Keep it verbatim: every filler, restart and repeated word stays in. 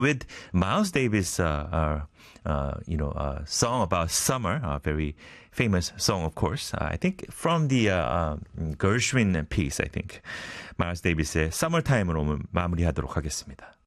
with Miles Davis, uh, uh, uh, you know, uh, song about summer, a very famous song, of course. Uh, I think from the uh, uh, Gershwin piece, I think. Miles Davis의 Summertime으로 마무리하도록 하겠습니다.